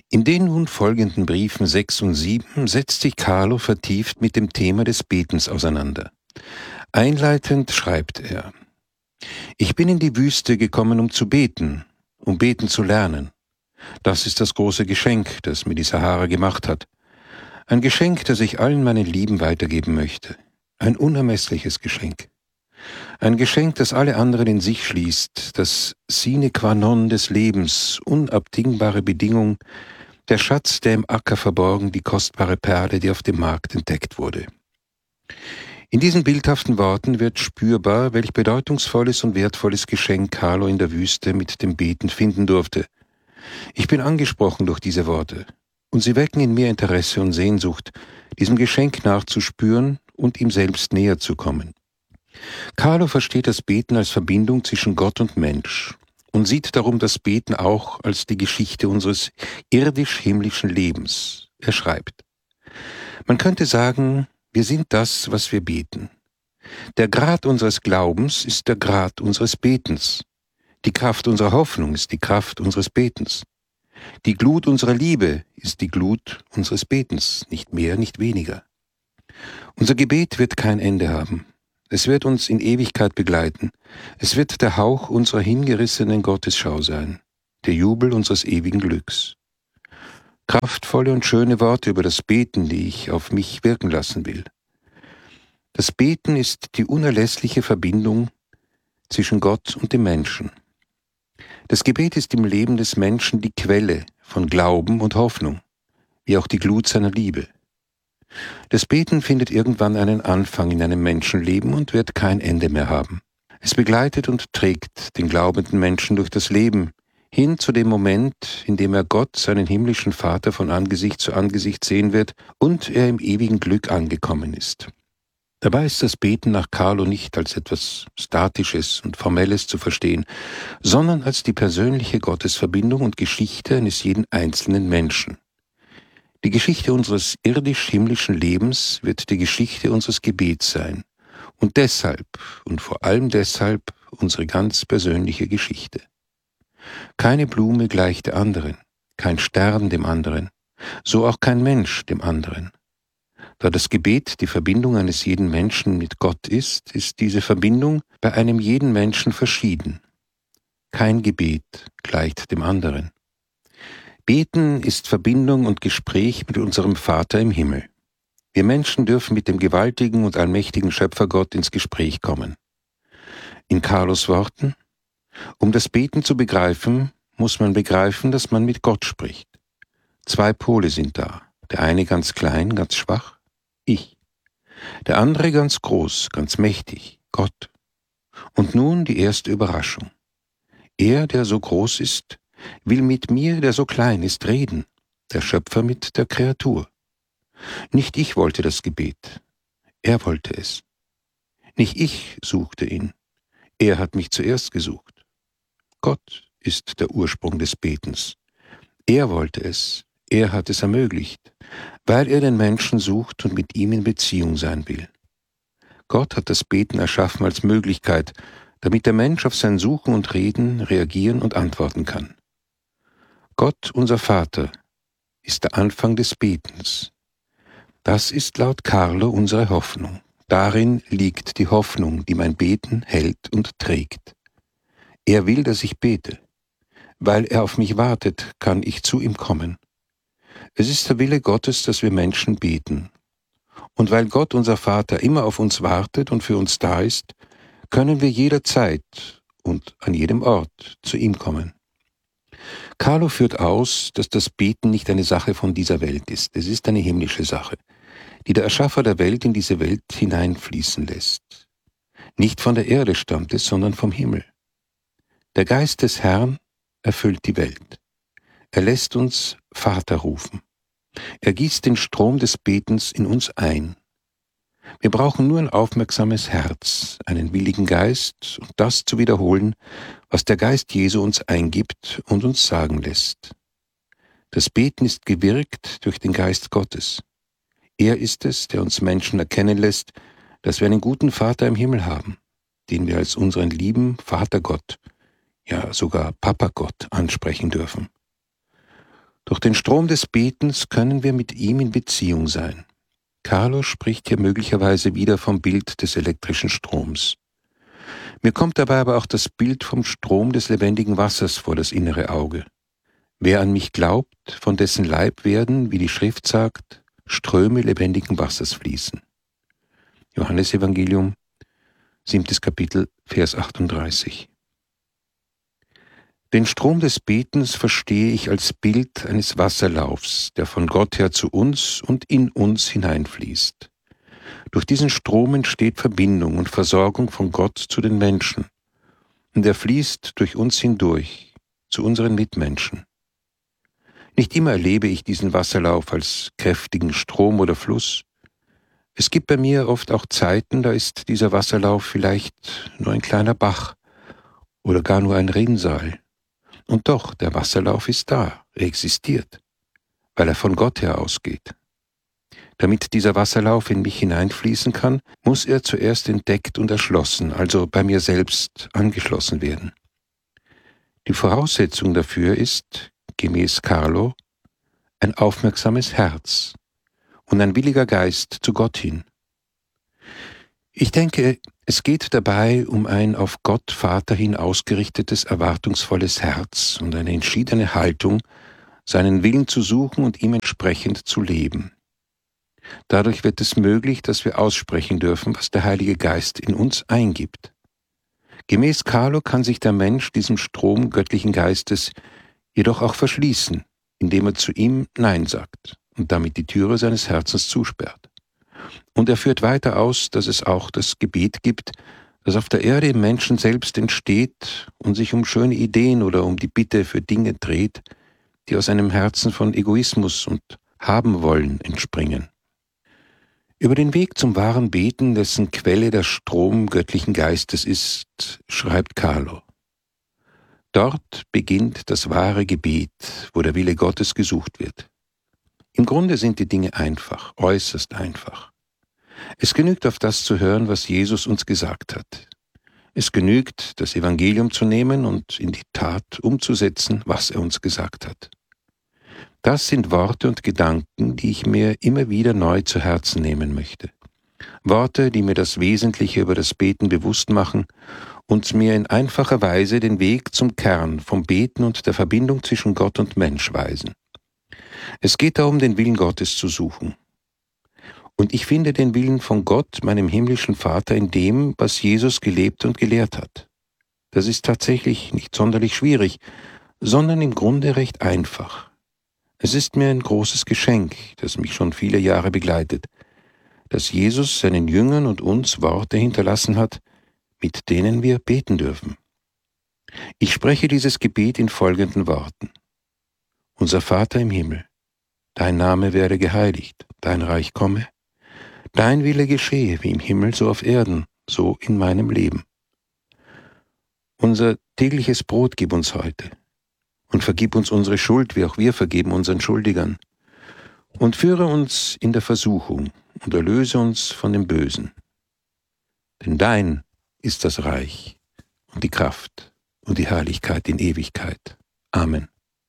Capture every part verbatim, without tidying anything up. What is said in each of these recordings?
In den nun folgenden Briefen sechs und sieben setzt sich Carlo vertieft mit dem Thema des Betens auseinander. Einleitend schreibt er: Ich bin in die Wüste gekommen, um zu beten, um beten zu lernen. Das ist das große Geschenk, das mir die Sahara gemacht hat. Ein Geschenk, das ich allen meinen Lieben weitergeben möchte. Ein unermessliches Geschenk. Ein Geschenk, das alle anderen in sich schließt, das sine qua non des Lebens, unabdingbare Bedingung, der Schatz, der im Acker verborgen, die kostbare Perle, die auf dem Markt entdeckt wurde. In diesen bildhaften Worten wird spürbar, welch bedeutungsvolles und wertvolles Geschenk Carlo in der Wüste mit dem Beten finden durfte. Ich bin angesprochen durch diese Worte, und sie wecken in mir Interesse und Sehnsucht, diesem Geschenk nachzuspüren und ihm selbst näher zu kommen. Carlo versteht das Beten als Verbindung zwischen Gott und Mensch und sieht darum das Beten auch als die Geschichte unseres irdisch-himmlischen Lebens. Er schreibt: Man könnte sagen, wir sind das, was wir beten. Der Grad unseres Glaubens ist der Grad unseres Betens. Die Kraft unserer Hoffnung ist die Kraft unseres Betens. Die Glut unserer Liebe ist die Glut unseres Betens, nicht mehr, nicht weniger. Unser Gebet wird kein Ende haben. Es wird uns in Ewigkeit begleiten. Es wird der Hauch unserer hingerissenen Gottesschau sein, der Jubel unseres ewigen Glücks. Kraftvolle und schöne Worte über das Beten, die ich auf mich wirken lassen will. Das Beten ist die unerlässliche Verbindung zwischen Gott und dem Menschen. Das Gebet ist im Leben des Menschen die Quelle von Glauben und Hoffnung, wie auch die Glut seiner Liebe. Das Beten findet irgendwann einen Anfang in einem Menschenleben und wird kein Ende mehr haben. Es begleitet und trägt den glaubenden Menschen durch das Leben, hin zu dem Moment, in dem er Gott, seinen himmlischen Vater, von Angesicht zu Angesicht sehen wird und er im ewigen Glück angekommen ist. Dabei ist das Beten nach Carlo nicht als etwas Statisches und Formelles zu verstehen, sondern als die persönliche Gottesverbindung und Geschichte eines jeden einzelnen Menschen. Die Geschichte unseres irdisch-himmlischen Lebens wird die Geschichte unseres Gebets sein und deshalb und vor allem deshalb unsere ganz persönliche Geschichte. Keine Blume gleicht der anderen, kein Stern dem anderen, so auch kein Mensch dem anderen. Da das Gebet die Verbindung eines jeden Menschen mit Gott ist, ist diese Verbindung bei einem jeden Menschen verschieden. Kein Gebet gleicht dem anderen. Beten ist Verbindung und Gespräch mit unserem Vater im Himmel. Wir Menschen dürfen mit dem gewaltigen und allmächtigen Schöpfergott ins Gespräch kommen. In Carlos Worten: Um das Beten zu begreifen, muss man begreifen, dass man mit Gott spricht. Zwei Pole sind da, der eine ganz klein, ganz schwach, ich. Der andere ganz groß, ganz mächtig, Gott. Und nun die erste Überraschung. Er, der so groß ist, will mit mir, der so klein ist, reden, der Schöpfer mit der Kreatur. Nicht ich wollte das Gebet, er wollte es. Nicht ich suchte ihn, er hat mich zuerst gesucht. Gott ist der Ursprung des Betens. Er wollte es, er hat es ermöglicht, weil er den Menschen sucht und mit ihm in Beziehung sein will. Gott hat das Beten erschaffen als Möglichkeit, damit der Mensch auf sein Suchen und Reden reagieren und antworten kann. Gott, unser Vater, ist der Anfang des Betens. Das ist laut Carlo unsere Hoffnung. Darin liegt die Hoffnung, die mein Beten hält und trägt. Er will, dass ich bete. Weil er auf mich wartet, kann ich zu ihm kommen. Es ist der Wille Gottes, dass wir Menschen beten. Und weil Gott, unser Vater, immer auf uns wartet und für uns da ist, können wir jederzeit und an jedem Ort zu ihm kommen. Carlo führt aus, dass das Beten nicht eine Sache von dieser Welt ist. Es ist eine himmlische Sache, die der Erschaffer der Welt in diese Welt hineinfließen lässt. Nicht von der Erde stammt es, sondern vom Himmel. Der Geist des Herrn erfüllt die Welt. Er lässt uns Vater rufen. Er gießt den Strom des Betens in uns ein. Wir brauchen nur ein aufmerksames Herz, einen willigen Geist und das zu wiederholen, was der Geist Jesu uns eingibt und uns sagen lässt. Das Beten ist gewirkt durch den Geist Gottes. Er ist es, der uns Menschen erkennen lässt, dass wir einen guten Vater im Himmel haben, den wir als unseren lieben Vatergott, ja sogar Papagott ansprechen dürfen. Durch den Strom des Betens können wir mit ihm in Beziehung sein. Carlo spricht hier möglicherweise wieder vom Bild des elektrischen Stroms. Mir kommt dabei aber auch das Bild vom Strom des lebendigen Wassers vor das innere Auge. Wer an mich glaubt, von dessen Leib werden, wie die Schrift sagt, Ströme lebendigen Wassers fließen. Johannesevangelium, siebtes Kapitel, Vers achtunddreißig. Den Strom des Betens verstehe ich als Bild eines Wasserlaufs, der von Gott her zu uns und in uns hineinfließt. Durch diesen Strom entsteht Verbindung und Versorgung von Gott zu den Menschen, und er fließt durch uns hindurch, zu unseren Mitmenschen. Nicht immer erlebe ich diesen Wasserlauf als kräftigen Strom oder Fluss. Es gibt bei mir oft auch Zeiten, da ist dieser Wasserlauf vielleicht nur ein kleiner Bach oder gar nur ein Rinnsal. Und doch, der Wasserlauf ist da, er existiert, weil er von Gott her ausgeht. Damit dieser Wasserlauf in mich hineinfließen kann, muss er zuerst entdeckt und erschlossen, also bei mir selbst angeschlossen werden. Die Voraussetzung dafür ist, gemäß Carlo, ein aufmerksames Herz und ein williger Geist zu Gott hin. Ich denke, es geht dabei um ein auf Gott Vater hin ausgerichtetes, erwartungsvolles Herz und eine entschiedene Haltung, seinen Willen zu suchen und ihm entsprechend zu leben. Dadurch wird es möglich, dass wir aussprechen dürfen, was der Heilige Geist in uns eingibt. Gemäß Carlo kann sich der Mensch diesem Strom göttlichen Geistes jedoch auch verschließen, indem er zu ihm Nein sagt und damit die Türe seines Herzens zusperrt. Und er führt weiter aus, dass es auch das Gebet gibt, das auf der Erde im Menschen selbst entsteht und sich um schöne Ideen oder um die Bitte für Dinge dreht, die aus einem Herzen von Egoismus und Haben-Wollen entspringen. Über den Weg zum wahren Beten, dessen Quelle der Strom göttlichen Geistes ist, schreibt Carlo: Dort beginnt das wahre Gebet, wo der Wille Gottes gesucht wird. Im Grunde sind die Dinge einfach, äußerst einfach. Es genügt, auf das zu hören, was Jesus uns gesagt hat. Es genügt, das Evangelium zu nehmen und in die Tat umzusetzen, was er uns gesagt hat. Das sind Worte und Gedanken, die ich mir immer wieder neu zu Herzen nehmen möchte. Worte, die mir das Wesentliche über das Beten bewusst machen und mir in einfacher Weise den Weg zum Kern vom Beten und der Verbindung zwischen Gott und Mensch weisen. Es geht darum, den Willen Gottes zu suchen. Und ich finde den Willen von Gott, meinem himmlischen Vater, in dem, was Jesus gelebt und gelehrt hat. Das ist tatsächlich nicht sonderlich schwierig, sondern im Grunde recht einfach. Es ist mir ein großes Geschenk, das mich schon viele Jahre begleitet, dass Jesus seinen Jüngern und uns Worte hinterlassen hat, mit denen wir beten dürfen. Ich spreche dieses Gebet in folgenden Worten: Unser Vater im Himmel, dein Name werde geheiligt, dein Reich komme, dein Wille geschehe, wie im Himmel so auf Erden, so in meinem Leben. Unser tägliches Brot gib uns heute und vergib uns unsere Schuld, wie auch wir vergeben unseren Schuldigern. Und führe uns in der Versuchung und erlöse uns von dem Bösen. Denn dein ist das Reich und die Kraft und die Herrlichkeit in Ewigkeit. Amen.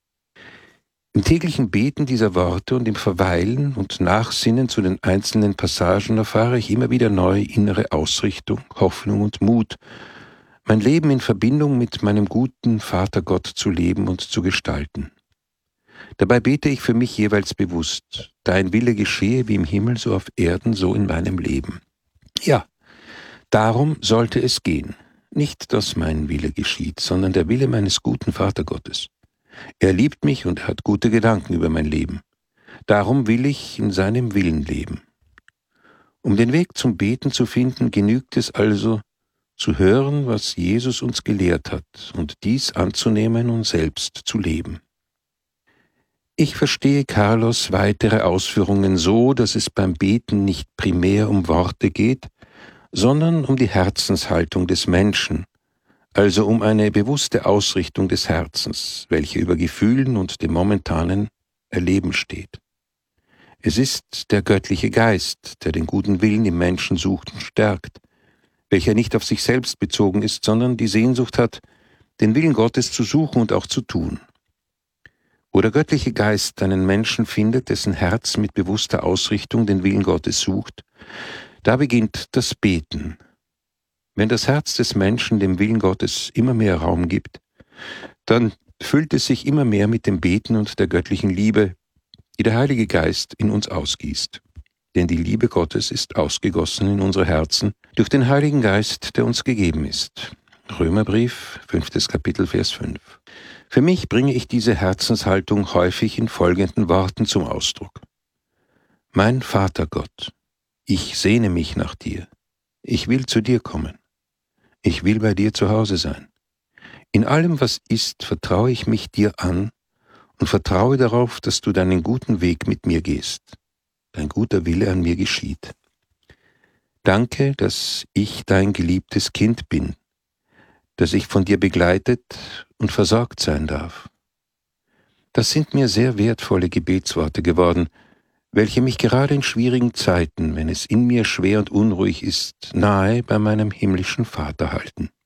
Im täglichen Beten dieser Worte und im Verweilen und Nachsinnen zu den einzelnen Passagen erfahre ich immer wieder neu innere Ausrichtung, Hoffnung und Mut, mein Leben in Verbindung mit meinem guten Vater Gott zu leben und zu gestalten. Dabei bete ich für mich jeweils bewusst: Dein Wille geschehe wie im Himmel, so auf Erden, so in meinem Leben. Ja, darum sollte es gehen. Nicht, dass mein Wille geschieht, sondern der Wille meines guten Vatergottes. Er liebt mich und hat gute Gedanken über mein Leben. Darum will ich in seinem Willen leben. Um den Weg zum Beten zu finden, genügt es also, zu hören, was Jesus uns gelehrt hat, und dies anzunehmen und selbst zu leben. Ich verstehe Carlos weitere Ausführungen so, dass es beim Beten nicht primär um Worte geht, sondern um die Herzenshaltung des Menschen, also um eine bewusste Ausrichtung des Herzens, welche über Gefühlen und dem momentanen Erleben steht. Es ist der göttliche Geist, der den guten Willen im Menschen sucht und stärkt, welcher nicht auf sich selbst bezogen ist, sondern die Sehnsucht hat, den Willen Gottes zu suchen und auch zu tun. Wo Wo der göttliche Geist einen Menschen findet, dessen Herz mit bewusster Ausrichtung den Willen Gottes sucht, da beginnt das Beten. Wenn das Herz des Menschen dem Willen Gottes immer mehr Raum gibt, dann füllt es sich immer mehr mit dem Beten und der göttlichen Liebe, die der Heilige Geist in uns ausgießt. Denn die Liebe Gottes ist ausgegossen in unsere Herzen durch den Heiligen Geist, der uns gegeben ist. Römerbrief, fünftes Kapitel, Vers fünf. Für mich bringe ich diese Herzenshaltung häufig in folgenden Worten zum Ausdruck. Mein Vater Gott, ich sehne mich nach dir. Ich will zu dir kommen. Ich will bei dir zu Hause sein. In allem, was ist, vertraue ich mich dir an und vertraue darauf, dass du deinen guten Weg mit mir gehst. Dein guter Wille an mir geschieht. Danke, dass ich dein geliebtes Kind bin, dass ich von dir begleitet und versorgt sein darf. Das sind mir sehr wertvolle Gebetsworte geworden, welche mich gerade in schwierigen Zeiten, wenn es in mir schwer und unruhig ist, nahe bei meinem himmlischen Vater halten.